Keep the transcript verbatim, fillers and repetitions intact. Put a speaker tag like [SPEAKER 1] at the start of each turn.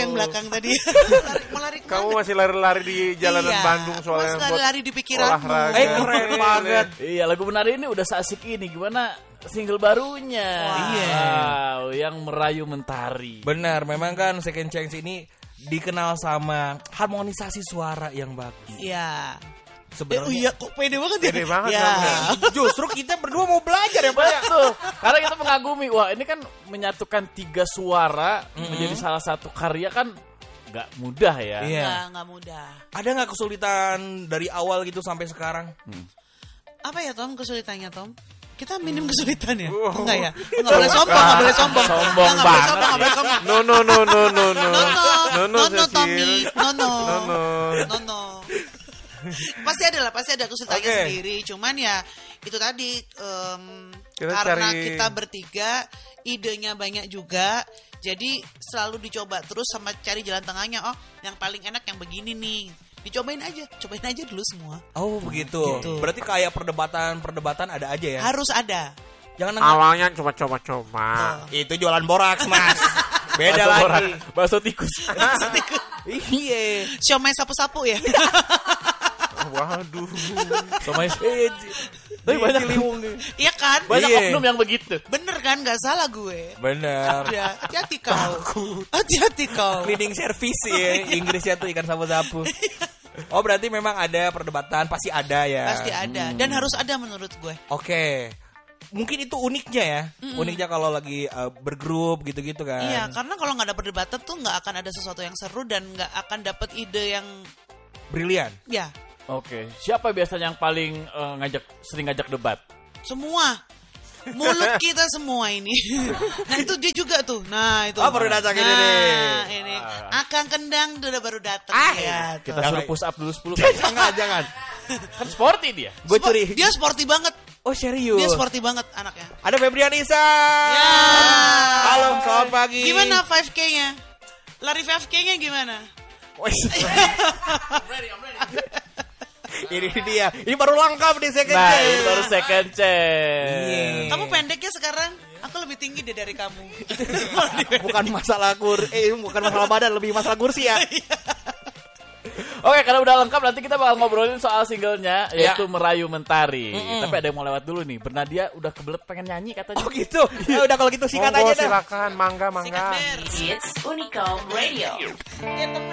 [SPEAKER 1] yang belakang tadi. lari, mau lari kemana?
[SPEAKER 2] Kamu masih lari-lari di jalanan
[SPEAKER 1] iya,
[SPEAKER 2] Bandung soalnya
[SPEAKER 1] masih lari-lari di pikiranmu.
[SPEAKER 2] olahraga.
[SPEAKER 3] Eh keren banget.
[SPEAKER 4] Iya, lagu Menari ini udah seasik ini. Gimana single barunya?
[SPEAKER 1] Wow.
[SPEAKER 3] Iya.
[SPEAKER 4] Wow, yang merayu mentari.
[SPEAKER 3] Benar, memang kan Second Chance ini dikenal sama harmonisasi suara yang bagus.
[SPEAKER 1] Iya. Eh,
[SPEAKER 3] Sebenarnya
[SPEAKER 1] oh iya, kok pede banget ya?
[SPEAKER 2] Pede banget
[SPEAKER 1] ya.
[SPEAKER 2] kamu.
[SPEAKER 3] justru kita berdua mau belajar ya Pak.
[SPEAKER 4] Betul. Karena kita mengagumi. Wah, ini kan menyatukan tiga suara menjadi salah satu karya kan nggak mudah ya.
[SPEAKER 3] Iya.
[SPEAKER 1] Nggak, nggak mudah.
[SPEAKER 3] Ada nggak kesulitan dari awal gitu sampai sekarang?
[SPEAKER 1] Apa ya Tom kesulitannya Tom? Kita minim kesulitan ya?
[SPEAKER 2] Oh.
[SPEAKER 1] Enggak ya? Enggak boleh sombong, enggak boleh sombong.
[SPEAKER 4] Sombong
[SPEAKER 1] Nggak boleh
[SPEAKER 4] banget.
[SPEAKER 1] sombong, nggak boleh sombong.
[SPEAKER 2] No no no no no no.
[SPEAKER 1] No no,
[SPEAKER 2] No
[SPEAKER 1] no no
[SPEAKER 2] Cecil.
[SPEAKER 1] Tommy, no no,
[SPEAKER 2] No no.
[SPEAKER 1] no no. Pasti ada lah, pasti ada kesulitannya
[SPEAKER 3] Oke.
[SPEAKER 1] sendiri. Cuman ya itu tadi em,
[SPEAKER 2] Kita
[SPEAKER 1] karena
[SPEAKER 2] cari-
[SPEAKER 1] kita bertiga idenya banyak juga. Jadi selalu dicoba terus sama cari jalan tengahnya. Oh, yang paling enak yang begini nih. Dicobain aja, cobain aja dulu semua.
[SPEAKER 3] Oh begitu.
[SPEAKER 1] Gitu.
[SPEAKER 3] Berarti kayak perdebatan-perdebatan ada aja ya?
[SPEAKER 1] Harus ada.
[SPEAKER 3] Jangan nengah.
[SPEAKER 2] Awalnya coba-coba-coba.
[SPEAKER 3] Itu jualan boraks mas. Beda
[SPEAKER 4] Bakso
[SPEAKER 3] lagi.
[SPEAKER 4] orang, bakso tikus.
[SPEAKER 3] Iya.
[SPEAKER 1] Siomay sapu-sapu ya.
[SPEAKER 2] Waduh.
[SPEAKER 4] Somai.
[SPEAKER 3] Eh,
[SPEAKER 4] Tapi banyak
[SPEAKER 1] Iya kan?
[SPEAKER 4] banyak
[SPEAKER 3] Iya.
[SPEAKER 4] oknum yang begitu.
[SPEAKER 1] Bener kan? Gak salah gue.
[SPEAKER 3] Bener.
[SPEAKER 1] Ya, hati-hati kau. Hati-hati kau.
[SPEAKER 3] Cleaning service ya Inggrisnya tuh ikan sapu-sapu. Oh berarti memang ada perdebatan, pasti ada ya.
[SPEAKER 1] Pasti ada. Dan harus ada menurut gue.
[SPEAKER 3] Oke. Mungkin itu uniknya ya. Uniknya kalau lagi uh, bergrup gitu-gitu kan.
[SPEAKER 1] Iya, karena kalau nggak ada perdebatan tuh nggak akan ada sesuatu yang seru dan nggak akan dapet ide yang
[SPEAKER 3] Brilian.
[SPEAKER 1] ya
[SPEAKER 4] Oke, siapa biasanya yang paling eh, ngajak sering ngajak debat?
[SPEAKER 1] semua mulut kita semua ini. Nah itu dia juga tuh. Nah itu.
[SPEAKER 3] Oh, baru datang ini
[SPEAKER 1] nah,
[SPEAKER 3] nih.
[SPEAKER 1] ini. Akang Kendang udah baru datang
[SPEAKER 3] Ah,
[SPEAKER 1] ya.
[SPEAKER 4] Kita
[SPEAKER 1] tuh.
[SPEAKER 4] suruh push up dulu sepuluh kali.
[SPEAKER 3] Jangan, jangan.
[SPEAKER 4] Kan sporty dia.
[SPEAKER 3] Gue
[SPEAKER 1] Sport-
[SPEAKER 3] curi.
[SPEAKER 1] Dia sporty banget.
[SPEAKER 3] Oh serius.
[SPEAKER 1] Dia sporty banget anaknya.
[SPEAKER 3] Ada Febrian Isa.
[SPEAKER 1] Ya.
[SPEAKER 3] Halo, selamat pagi.
[SPEAKER 1] Gimana lima K-nya? Lari lima K-nya gimana?
[SPEAKER 3] Wes. Ini dia. Ini baru lengkap di second
[SPEAKER 4] Nah,
[SPEAKER 3] chance.
[SPEAKER 4] ini baru second chance.
[SPEAKER 3] Iya.
[SPEAKER 1] Kamu pendeknya sekarang? Aku lebih tinggi deh dari kamu.
[SPEAKER 3] Bukan masalah kur, eh bukan masalah badan, lebih masalah kursi ya.
[SPEAKER 4] Oke, karena udah lengkap nanti kita bakal ngobrolin soal singlenya
[SPEAKER 3] Ya.
[SPEAKER 4] yaitu Merayu Mentari. Tapi ada yang mau lewat dulu nih. Bernadia udah kebelet pengen nyanyi katanya.
[SPEAKER 3] Oh gitu. Ya udah kalau gitu sikat
[SPEAKER 2] Monggo
[SPEAKER 3] aja dah.
[SPEAKER 2] silakan, mangga mangga.
[SPEAKER 1] Sikat ber.
[SPEAKER 5] It's Unicom Radio.
[SPEAKER 1] Ya temen